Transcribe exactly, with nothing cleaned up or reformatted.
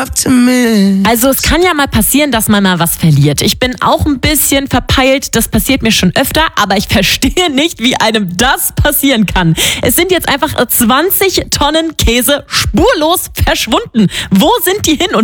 Also es kann ja mal passieren, dass man mal was verliert. Ich bin auch ein bisschen verpeilt, das passiert mir schon öfter, aber ich verstehe nicht, wie einem das passieren kann. Es sind jetzt einfach zwanzig Tonnen Käse spurlos verschwunden. Wo sind die hin und